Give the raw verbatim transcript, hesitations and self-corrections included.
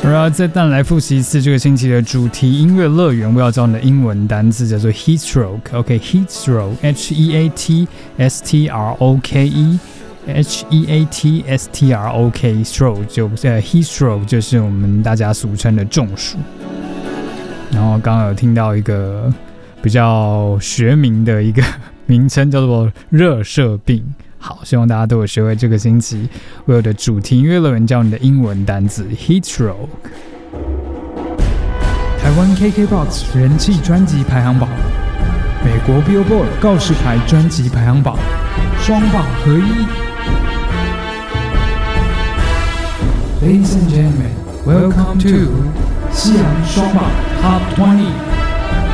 然后再带来复习一次这个星期的主题音乐乐园，我要教你的英文单字叫做 heat stroke。OK，heat stroke，H E A T S T R O K E。H E A T S T R O K stroke 就呃 heat stroke 就是我们大家俗称的中暑。然后刚刚有听到一个比较学名的一个名称叫做热射病。好，希望大家都有学会这个星期我有的主题音乐乐园教你的英文单字 heat stroke。 台湾 K K B O X 人气专辑排行榜，美国 Billboard 告示牌专辑排行榜，双榜合一。Ladies and gentlemen, welcome to 西洋双榜 Top twenty。